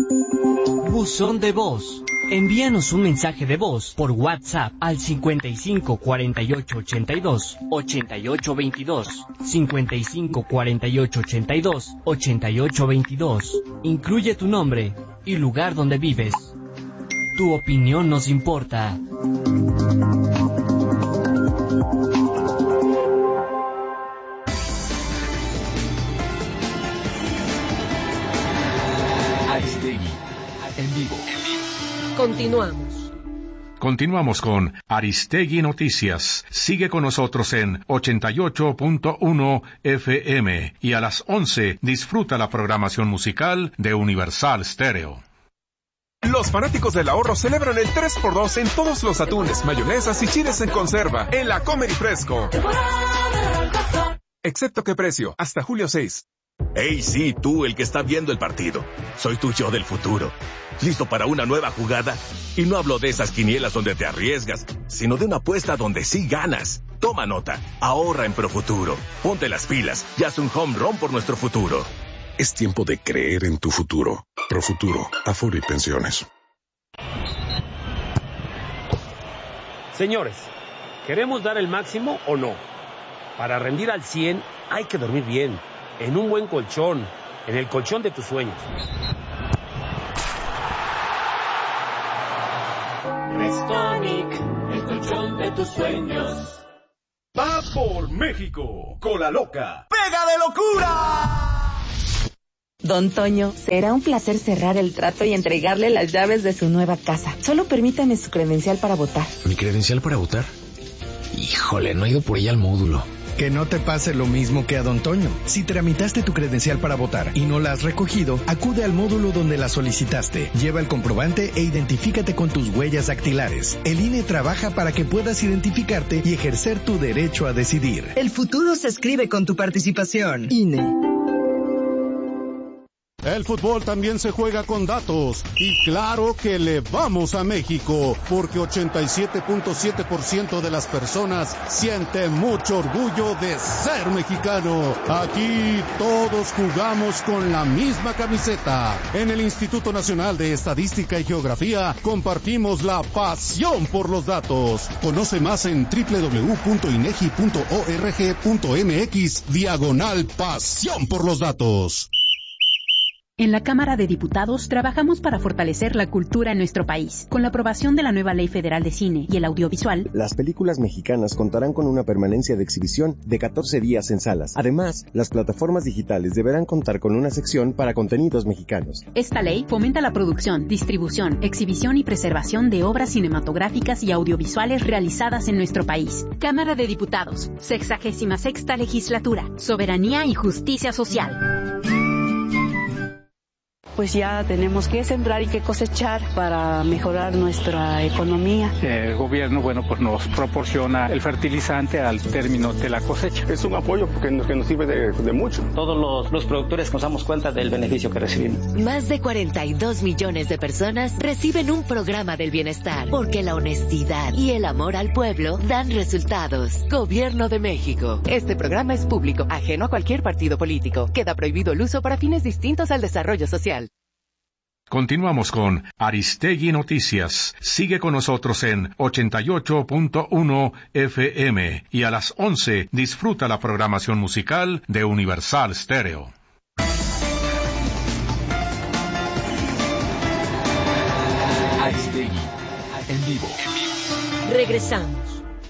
Buzón de voz. Envíanos un mensaje de voz por WhatsApp al 55 48 82 88 22. 55 48 82 88 22. Incluye tu nombre y lugar donde vives. Tu opinión nos importa. Aristegui, en vivo. Continuamos con Aristegui Noticias. Sigue con nosotros en 88.1 FM y a las 11 disfruta la programación musical de Universal Stereo. Los fanáticos del ahorro celebran el 3x2 en todos los atunes, mayonesas y chiles en conserva en la Comer y Fresco. Excepto qué precio, hasta julio 6. Hey, sí, tú, el que está viendo el partido. Soy tu yo del futuro. ¿Listo para una nueva jugada? Y no hablo de esas quinielas donde te arriesgas, sino de una apuesta donde sí ganas. Toma nota, ahorra en Profuturo. Ponte las pilas y haz un home run por nuestro futuro. Es tiempo de creer en tu futuro. Profuturo, Afore y Pensiones. Señores, ¿queremos dar el máximo o no? Para rendir al 100 hay que dormir bien, en un buen colchón, en el colchón de tus sueños. Restonic, el colchón de tus sueños. Va por México, Cola Loca. ¡Pega de locura! Don Toño, será un placer cerrar el trato y entregarle las llaves de su nueva casa. Solo permítame su credencial para votar. ¿Mi credencial para votar? Híjole, no he ido por ella al módulo. Que no te pase lo mismo que a Don Toño. Si tramitaste tu credencial para votar y no la has recogido, acude al módulo donde la solicitaste. Lleva el comprobante e identifícate con tus huellas dactilares. El INE trabaja para que puedas identificarte y ejercer tu derecho a decidir. El futuro se escribe con tu participación. INE. El fútbol también se juega con datos, y claro que le vamos a México, porque 87.7% de las personas siente mucho orgullo de ser mexicano. Aquí todos jugamos con la misma camiseta. En el Instituto Nacional de Estadística y Geografía compartimos la pasión por los datos. Conoce más en www.inegi.org.mx/pasión por los datos. En la Cámara de Diputados trabajamos para fortalecer la cultura en nuestro país. Con la aprobación de la nueva Ley Federal de Cine y el Audiovisual, las películas mexicanas contarán con una permanencia de exhibición de 14 días en salas. Además, las plataformas digitales deberán contar con una sección para contenidos mexicanos. Esta ley fomenta la producción, distribución, exhibición y preservación de obras cinematográficas y audiovisuales realizadas en nuestro país. Cámara de Diputados, 66ª Legislatura, Soberanía y Justicia Social. Pues ya tenemos que sembrar y que cosechar para mejorar nuestra economía. El gobierno, pues nos proporciona el fertilizante al término de la cosecha. Es un apoyo porque nos sirve de mucho. Todos los productores nos damos cuenta del beneficio que recibimos. Más de 42 millones de personas reciben un programa del bienestar, porque la honestidad y el amor al pueblo dan resultados. Gobierno de México. Este programa es público, ajeno a cualquier partido político. Queda prohibido el uso para fines distintos al desarrollo social. Continuamos con Aristegui Noticias. Sigue con nosotros en 88.1 FM y a las 11 disfruta la programación musical de Universal Stereo. Aristegui, en vivo. Regresamos.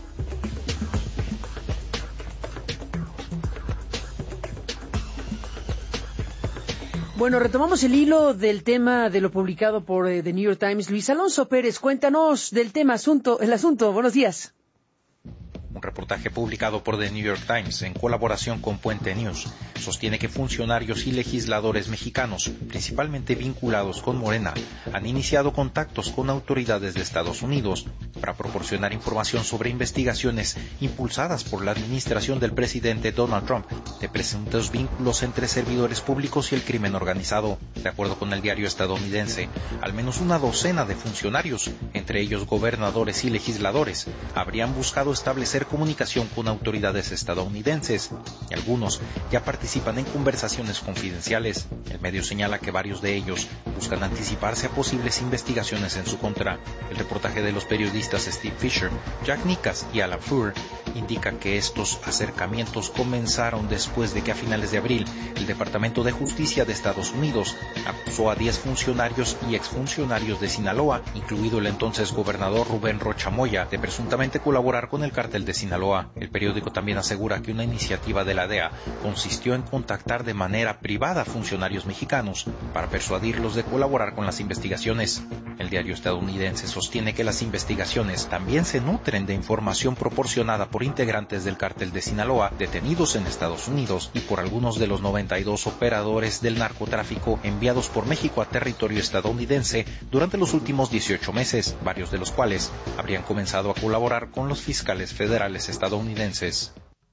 Bueno, retomamos el hilo del tema de lo publicado por The New York Times. Luis Alonso Pérez, cuéntanos del tema, el asunto. Buenos días. Un reportaje publicado por The New York Times en colaboración con Puente News sostiene que funcionarios y legisladores mexicanos, principalmente vinculados con Morena, han iniciado contactos con autoridades de Estados Unidos para proporcionar información sobre investigaciones impulsadas por la administración del presidente Donald Trump de presuntos vínculos entre servidores públicos y el crimen organizado. De acuerdo con el diario estadounidense, al menos una docena de funcionarios, entre ellos gobernadores y legisladores, habrían buscado establecer comunicación con autoridades estadounidenses, y algunos ya participan en conversaciones confidenciales. El medio señala que varios de ellos buscan anticiparse a posibles investigaciones en su contra. El reportaje de los periodistas Steve Fisher, Jack Nickas y Alan Furr indica que estos acercamientos comenzaron después de que a finales de abril el Departamento de Justicia de Estados Unidos acusó a 10 funcionarios y exfuncionarios de Sinaloa, incluido el entonces gobernador Rubén Rocha Moya, de presuntamente colaborar con el cártel de Sinaloa. El periódico también asegura que una iniciativa de la DEA consistió en contactar de manera privada a funcionarios mexicanos para persuadirlos de colaborar con las investigaciones. El diario estadounidense sostiene que las investigaciones también se nutren de información proporcionada por integrantes del cártel de Sinaloa detenidos en Estados Unidos y por algunos de los 92 operadores del narcotráfico enviados por México a territorio estadounidense durante los últimos 18 meses, varios de los cuales habrían comenzado a colaborar con los fiscales federales estadounidenses.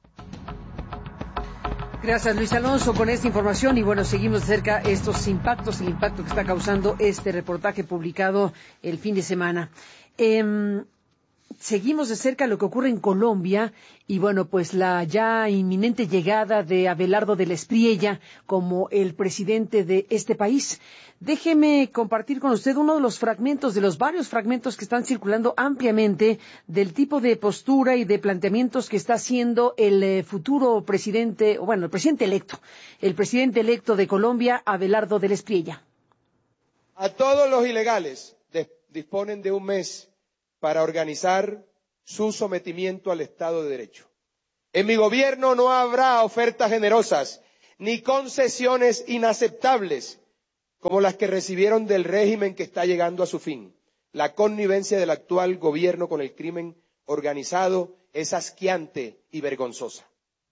Gracias, Luis Alonso, con esta información. Y bueno, seguimos de cerca estos impactos, el impacto que está causando este reportaje publicado el fin de semana. Seguimos de cerca lo que ocurre en Colombia y bueno, pues la ya inminente llegada de Abelardo de la Espriella como el presidente de este país. Déjeme compartir con usted uno de los fragmentos, de los varios fragmentos que están circulando ampliamente del tipo de postura y de planteamientos que está haciendo el futuro presidente, o bueno, el presidente electo de Colombia, Abelardo de la Espriella. A todos los ilegales disponen de un mes para organizar su sometimiento al Estado de Derecho. En mi gobierno no habrá ofertas generosas ni concesiones inaceptables como las que recibieron del régimen que está llegando a su fin. La connivencia del actual gobierno con el crimen organizado es asqueante y vergonzosa.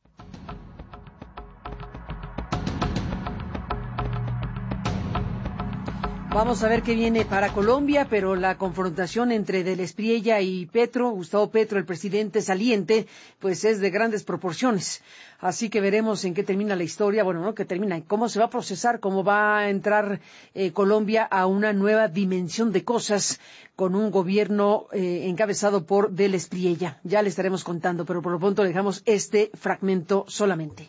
Vamos a ver qué viene para Colombia, pero la confrontación entre de la Espriella y Petro, Gustavo Petro, el presidente saliente, pues es de grandes proporciones. Así que veremos en qué termina la historia, bueno, no que termina, cómo se va a procesar, cómo va a entrar Colombia a una nueva dimensión de cosas con un gobierno encabezado por de la Espriella. Ya le estaremos contando, pero por lo pronto dejamos este fragmento solamente.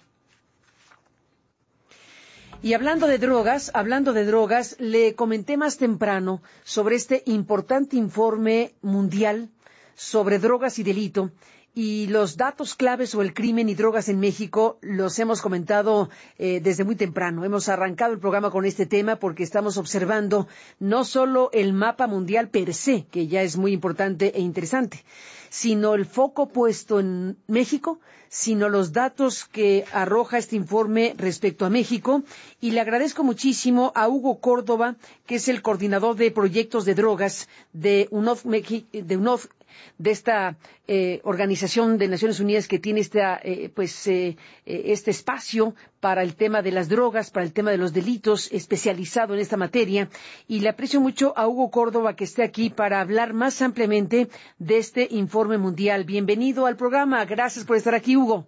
Y hablando de drogas, le comenté más temprano sobre este importante informe mundial sobre drogas y delito. Y los datos claves sobre el crimen y drogas en México los hemos comentado desde muy temprano. Hemos arrancado el programa con este tema porque estamos observando no solo el mapa mundial per se, que ya es muy importante e interesante, sino el foco puesto en México, sino los datos que arroja este informe respecto a México. Y le agradezco muchísimo a Hugo Córdoba, que es el coordinador de proyectos de drogas de UNOF, de esta organización de Naciones Unidas que tiene este espacio para el tema de las drogas, para el tema de los delitos, especializado en esta materia. Y le aprecio mucho a Hugo Córdoba que esté aquí para hablar más ampliamente de este informe mundial. Bienvenido al programa. Gracias por estar aquí, Hugo.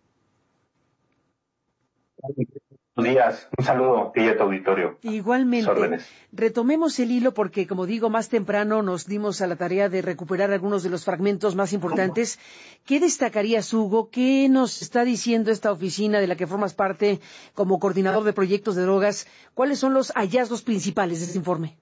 Buenos días, un saludo y a tu auditorio. Igualmente. Retomemos el hilo porque, como digo, más temprano nos dimos a la tarea de recuperar algunos de los fragmentos más importantes. ¿Qué destacarías, Hugo? ¿Qué nos está diciendo esta oficina de la que formas parte como coordinador de proyectos de drogas? ¿Cuáles son los hallazgos principales de este informe?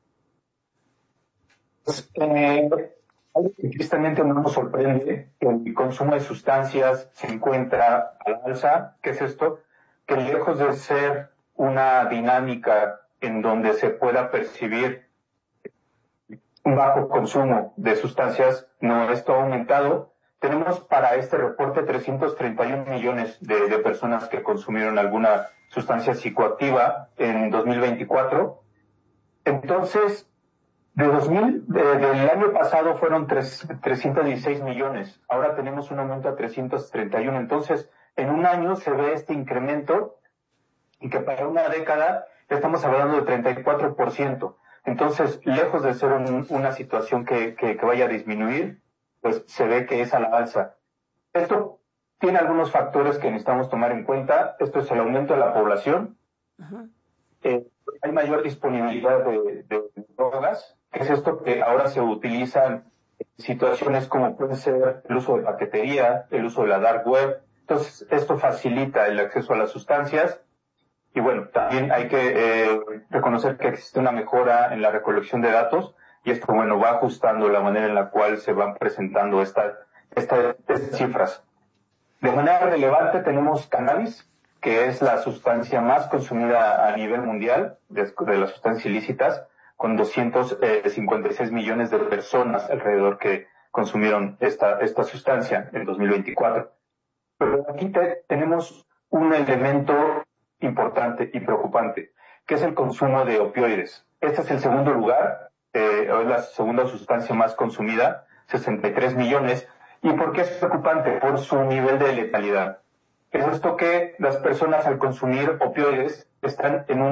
Algo que tristemente no nos sorprende, que el consumo de sustancias se encuentra a la alza. ¿Qué es esto? Que lejos de ser una dinámica en donde se pueda percibir un bajo consumo de sustancias, no, esto ha aumentado. Tenemos para este reporte 331 millones de personas que consumieron alguna sustancia psicoactiva en 2024. Entonces, del año pasado fueron 316 millones. Ahora tenemos un aumento a 331. Entonces, en un año se ve este incremento y que para una década estamos hablando de 34%. Entonces, lejos de ser una situación que vaya a disminuir, pues se ve que es a la alza. Esto tiene algunos factores que necesitamos tomar en cuenta. Esto es el aumento de la población. Hay mayor disponibilidad de drogas. ¿Qué es esto? Que ahora se utilizan situaciones como puede ser el uso de paquetería, el uso de la dark web. Entonces, esto facilita el acceso a las sustancias Y bueno, también hay que reconocer que existe una mejora en la recolección de datos, y esto, bueno, va ajustando la manera en la cual se van presentando estas cifras. De manera relevante tenemos cannabis, que es la sustancia más consumida a nivel mundial de las sustancias ilícitas, con 256 millones de personas alrededor que consumieron esta sustancia en 2024. Pero aquí tenemos un elemento importante y preocupante, que es el consumo de opioides. Este es el segundo lugar, es la segunda sustancia más consumida, 63 millones. ¿Y por qué es preocupante? Por su nivel de letalidad. Es esto que las personas al consumir opioides están en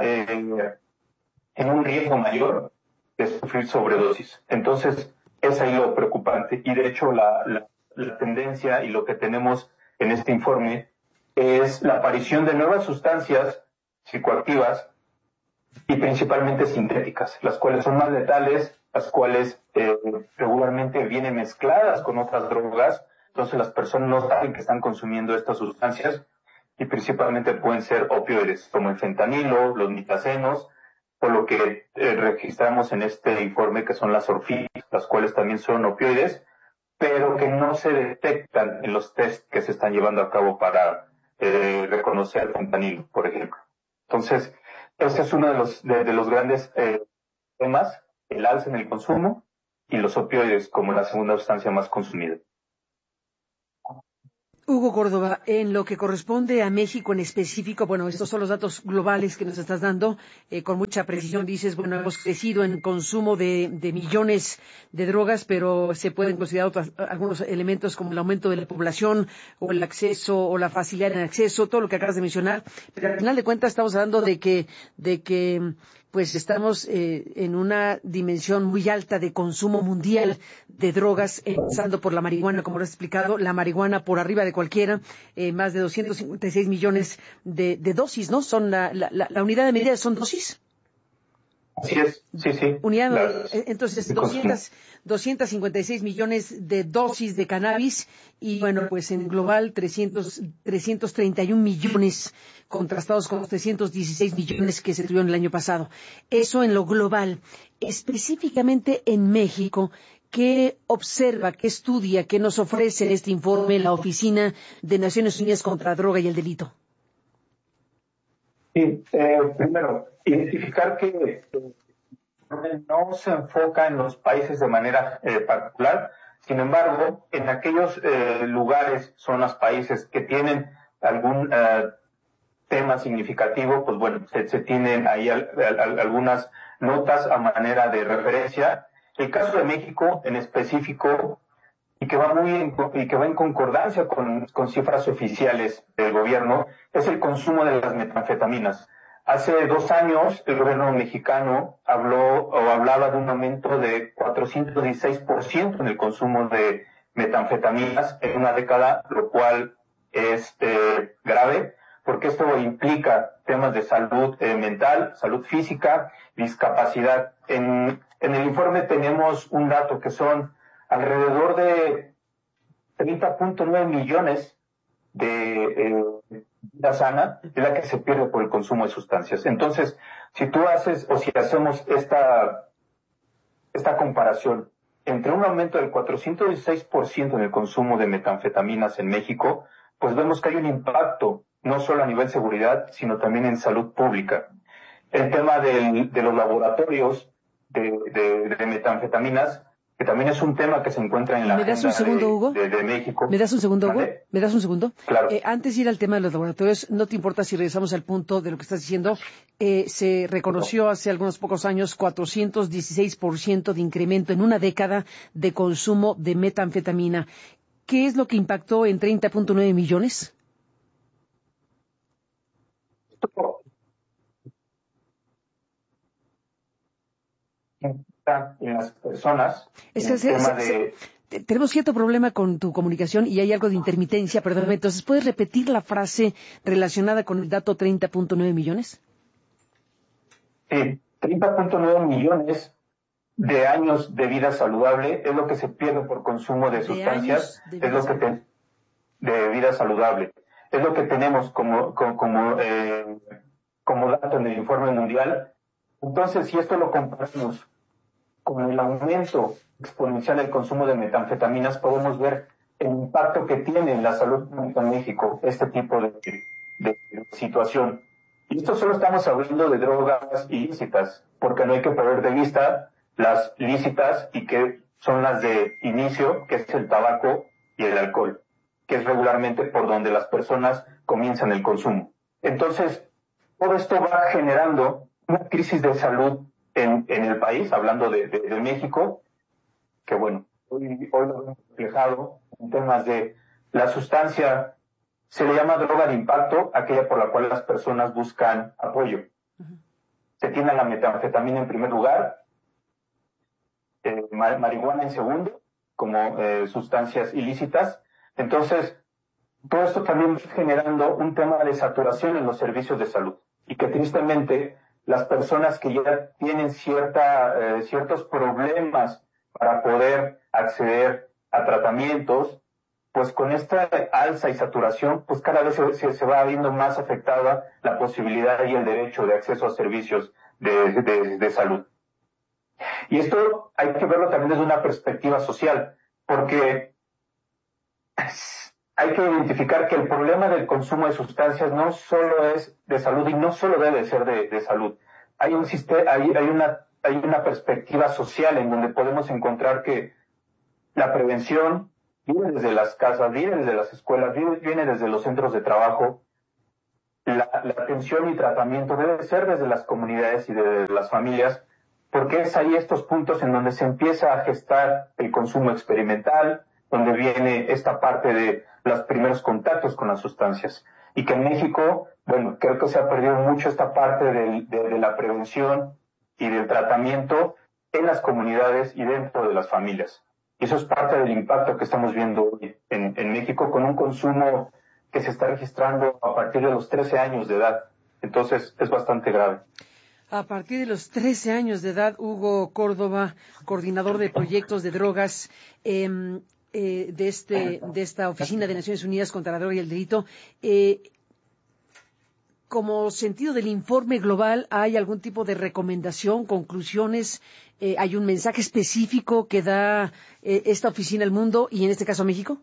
un riesgo mayor de sufrir sobredosis. Entonces, es ahí lo preocupante. Y de hecho, la tendencia y lo que tenemos en este informe es la aparición de nuevas sustancias psicoactivas y principalmente sintéticas, las cuales son más letales, las cuales regularmente vienen mezcladas con otras drogas. Entonces las personas no saben que están consumiendo estas sustancias y principalmente pueden ser opioides, como el fentanilo, los nitazenos, o lo que registramos en este informe que son las orfinas, las cuales también son opioides, pero que no se detectan en los test que se están llevando a cabo para reconocer el fentanilo, por ejemplo. Entonces, este es uno de los grandes temas, el alza en el consumo y los opioides como la segunda sustancia más consumida. Hugo Córdoba, en lo que corresponde a México en específico, bueno, estos son los datos globales que nos estás dando, con mucha precisión dices, bueno, hemos crecido en consumo de millones de drogas, pero se pueden considerar algunos elementos como el aumento de la población, o el acceso, o la facilidad en acceso, todo lo que acabas de mencionar, pero al final de cuentas estamos hablando de que pues estamos en una dimensión muy alta de consumo mundial de drogas, empezando por la marihuana, como lo has explicado, la marihuana por arriba de cualquiera, más de 256 millones de dosis, ¿no? Son la unidad de medida, ¿son dosis? Así es, sí. Entonces, 256 millones de dosis de cannabis y, bueno, pues en global 331 millones contrastados con los 316 millones que se tuvieron el año pasado. Eso en lo global. Específicamente en México, ¿qué observa, qué estudia, qué nos ofrece en este informe la Oficina de Naciones Unidas contra la Droga y el Delito? Sí, primero, identificar que no se enfoca en los países de manera particular, sin embargo, en aquellos lugares, zonas, países que tienen algún tema significativo, pues bueno, se tienen ahí algunas notas a manera de referencia. El caso de México en específico, y que va en concordancia con cifras oficiales del gobierno, es el consumo de las metanfetaminas. Hace 2 años el gobierno mexicano hablaba de un aumento de 416% en el consumo de metanfetaminas en una década, lo cual es grave, porque esto implica temas de salud mental, salud física, discapacidad. En el informe tenemos un dato que son alrededor de 30.9 millones de vida sana es la que se pierde por el consumo de sustancias. Entonces, si hacemos esta comparación entre un aumento del 416% en el consumo de metanfetaminas en México, pues vemos que hay un impacto no solo a nivel seguridad, sino también en salud pública. El tema de los laboratorios de metanfetaminas, que también es un tema que se encuentra en la agenda de México. ¿Me das un segundo, Hugo? ¿Me das un segundo? Claro. Antes de ir al tema de los laboratorios, ¿no te importa si regresamos al punto de lo que estás diciendo? Se reconoció hace algunos pocos años 416% de incremento en una década de consumo de metanfetamina. ¿Qué es lo que impactó en 30.9 millones? En las personas. Tenemos cierto problema con tu comunicación y hay algo de intermitencia, perdóname. Entonces, ¿puedes repetir la frase relacionada con el dato 30.9 millones? Sí, 30.9 millones de años de vida saludable es lo que se pierde por consumo de sustancias, de vida saludable. Es lo que tenemos como como dato en el informe mundial. Entonces, si esto lo comparamos con el aumento exponencial del consumo de metanfetaminas, podemos ver el impacto que tiene en la salud pública en México este tipo de situación. Y esto solo estamos hablando de drogas ilícitas, porque no hay que perder de vista las lícitas y que son las de inicio, que es el tabaco y el alcohol, que es regularmente por donde las personas comienzan el consumo. Entonces, todo esto va generando una crisis de salud en el país, hablando de México, que bueno, hoy lo hemos reflejado en temas de la sustancia, se le llama droga de impacto, aquella por la cual las personas buscan apoyo. Se tiene la metanfetamina en primer lugar, marihuana en segundo, como sustancias ilícitas. Entonces, todo esto también va generando un tema de saturación en los servicios de salud y que tristemente las personas que ya tienen ciertos problemas para poder acceder a tratamientos, pues con esta alza y saturación, pues cada vez se va viendo más afectada la posibilidad y el derecho de acceso a servicios de salud. Y esto hay que verlo también desde una perspectiva social, porque hay que identificar que el problema del consumo de sustancias no solo es de salud y no solo debe ser de salud. Hay una perspectiva social en donde podemos encontrar que la prevención viene desde las casas, viene desde las escuelas, viene desde los centros de trabajo. La atención y tratamiento debe ser desde las comunidades y desde las familias, porque es ahí estos puntos en donde se empieza a gestar el consumo experimental, donde viene esta parte de los primeros contactos con las sustancias. Y que en México, bueno, creo que se ha perdido mucho esta parte de la prevención y del tratamiento en las comunidades y dentro de las familias. Y eso es parte del impacto que estamos viendo hoy en México con un consumo que se está registrando a partir de los 13 años de edad. Entonces, es bastante grave. A partir de los 13 años de edad, Hugo Córdoba, coordinador de proyectos de drogas de esta Oficina de Naciones Unidas contra la Droga y el Delito, como sentido del informe global, ¿hay algún tipo de recomendación, conclusiones? ¿Hay un mensaje específico que da esta oficina al mundo y en este caso a México?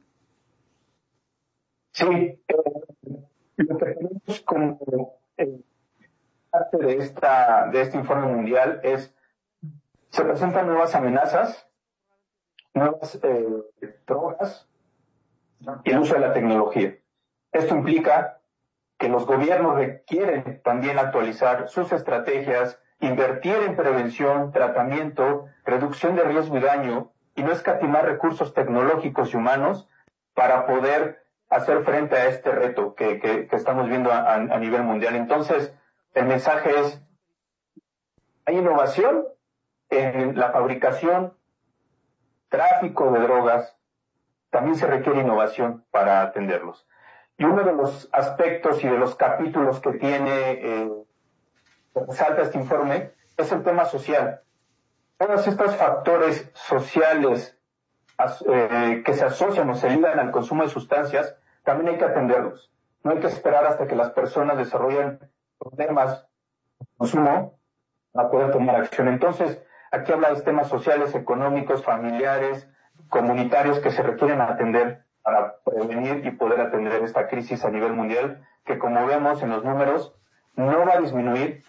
Sí, lo que tenemos como parte de este informe mundial es, se presentan nuevas amenazas, nuevas drogas y el uso de la tecnología. Esto implica que los gobiernos requieren también actualizar sus estrategias, invertir en prevención, tratamiento, reducción de riesgo y daño, y no escatimar recursos tecnológicos y humanos para poder hacer frente a este reto que estamos viendo a nivel mundial. Entonces, el mensaje es, hay innovación en la fabricación, tráfico de drogas, también se requiere innovación para atenderlos. Y uno de los aspectos y de los capítulos que tiene, resalta este informe, es el tema social. Todos estos factores sociales que se asocian o se ligan al consumo de sustancias, también hay que atenderlos. No hay que esperar hasta que las personas desarrollen problemas de consumo para poder tomar acción. Entonces, aquí habla de temas sociales, económicos, familiares, comunitarios que se requieren atender para prevenir y poder atender esta crisis a nivel mundial, que como vemos en los números, no va a disminuir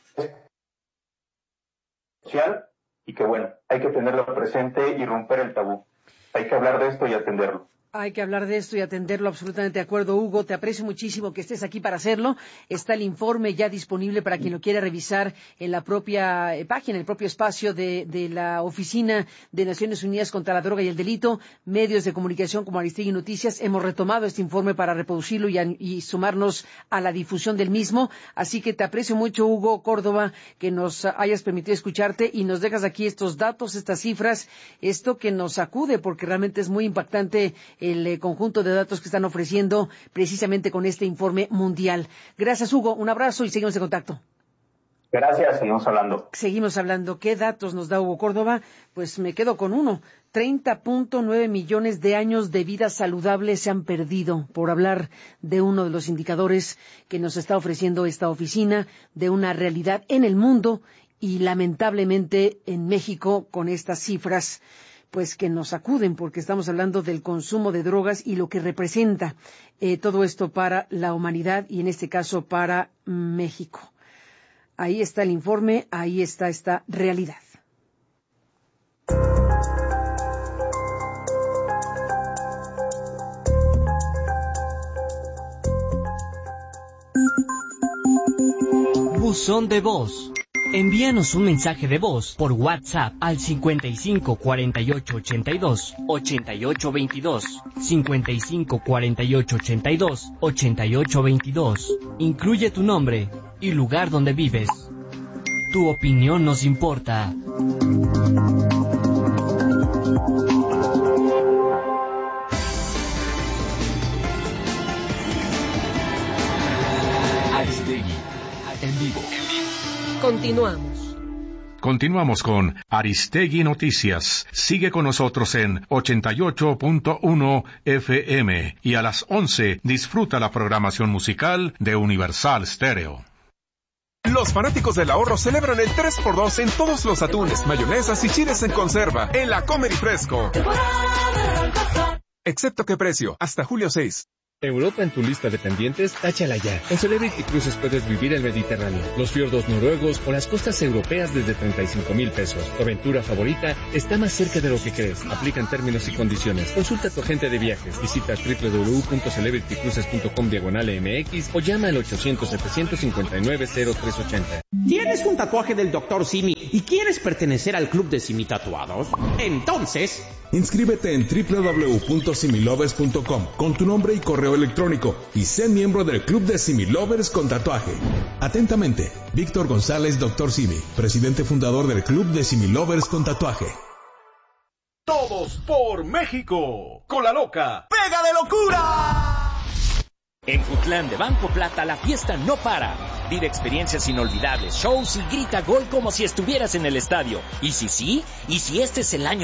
social y que bueno, hay que tenerlo presente y romper el tabú. Hay que hablar de esto y atenderlo. Hay que hablar de esto y atenderlo, absolutamente de acuerdo, Hugo. Te aprecio muchísimo que estés aquí para hacerlo. Está el informe ya disponible para quien lo quiera revisar en la propia página, en el propio espacio de la Oficina de Naciones Unidas contra la Droga y el Delito. Medios de comunicación como Aristegui Noticias hemos retomado este informe para reproducirlo y sumarnos a la difusión del mismo. Así que te aprecio mucho, Hugo Córdoba, que nos hayas permitido escucharte y nos dejas aquí estos datos, estas cifras, esto que nos sacude porque realmente es muy impactante el conjunto de datos que están ofreciendo precisamente con este informe mundial. Gracias, Hugo. Un abrazo y seguimos en contacto. Gracias, seguimos hablando. Seguimos hablando. ¿Qué datos nos da Hugo Córdoba? Pues me quedo con uno. 30.9 millones de años de vida saludable se han perdido, por hablar de uno de los indicadores que nos está ofreciendo esta oficina, de una realidad en el mundo y lamentablemente en México, con estas cifras pues que nos sacuden, porque estamos hablando del consumo de drogas y lo que representa todo esto para la humanidad y en este caso para México. Ahí está el informe, ahí está esta realidad. Buzón de voz. Envíanos un mensaje de voz por WhatsApp al 55 48 82 88 22, 55 48 82 88 22. Incluye tu nombre y lugar donde vives. Tu opinión nos importa. Aristegui, en vivo. Continuamos con Aristegui Noticias. Sigue con nosotros en 88.1 FM y a las 11 disfruta la programación musical de Universal Stereo. Los fanáticos del ahorro celebran el 3x2 en todos los atunes, mayonesas y chiles en conserva en la Comer y Fresco. Excepto qué precio, hasta julio 6. Europa en tu lista de pendientes, táchala ya. En Celebrity Cruises puedes vivir el Mediterráneo, los fiordos noruegos o las costas europeas desde 35,000 pesos. Tu aventura favorita está más cerca de lo que crees. Aplican términos y condiciones. Consulta a tu agente de viajes. Visita www.celebritycruises.com/mx o llama al 800-759-0380. ¿Tienes un tatuaje del Dr. Simi y quieres pertenecer al club de Simi Tatuados? Entonces, inscríbete en www.similovers.com con tu nombre y correo electrónico y sé miembro del club de Similovers con tatuaje. Atentamente, Víctor González, Dr. Simi, presidente fundador del club de Similovers con tatuaje. Todos por México, con la loca. ¡Pega de locura! En Futlán de Banco Plata la fiesta no para. Vive experiencias inolvidables, shows y grita gol como si estuvieras en el estadio. ¿Y si sí? ¿Y si este es el año